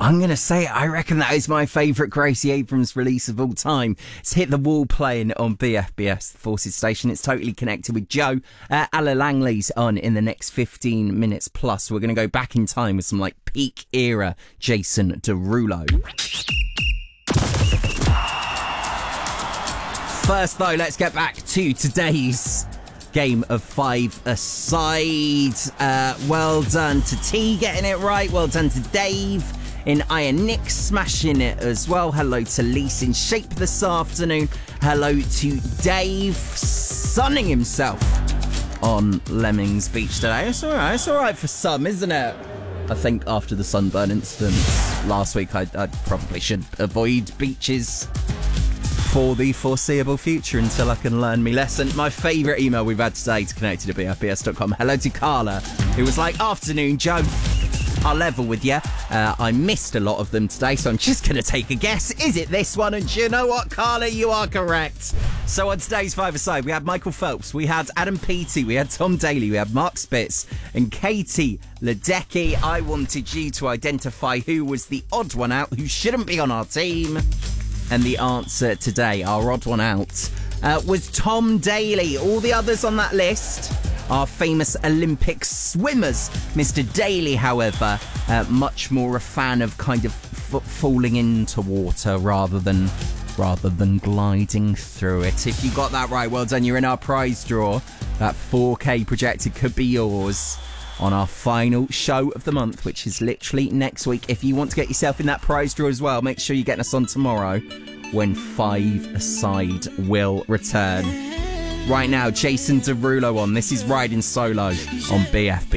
I'm going to say I reckon that is my favourite Gracie Abrams release of all time. It's Hit the Wall playing on BFBS, the Forces station. It's totally connected with Joe. Alla Langley's on in the next 15 minutes plus. We're going to go back in time with some like peak era Jason Derulo. First though, let's get back to today's game of five-a-side. Well done to T getting it right. Well done to Dave in Iron Nick smashing it as well. Hello to Lise in shape this afternoon. Hello to Dave sunning himself on Lemmings Beach today. It's all right for some, isn't it? I think after the sunburn incident last week, I probably should avoid beaches for the foreseeable future until I can learn me lesson. My favourite email we've had today to connect to BFBS.com. Hello to Carla, who was like, afternoon, Joe. I'll level with you. I missed a lot of them today, so I'm just going to take a guess. Is it this one? And do you know what, Carla? You are correct. So on today's five-a-side, we had Michael Phelps, we had Adam Peaty, we had Tom Daly, we had Mark Spitz, and Katie Ledecky. I wanted you to identify who was the odd one out, who shouldn't be on our team. And the answer today, our odd one out, was Tom Daly. All the others on that list are famous Olympic swimmers. Mr. Daly, however, much more a fan of kind of falling into water rather than gliding through it. If you got that right, well done. You're in our prize draw. That 4K projector could be yours on our final show of the month, which is literally next week. If you want to get yourself in that prize draw as well, make sure you get us on tomorrow when Five-a-Side will return. Right now, Jason Derulo on. This is Riding Solo on BFB.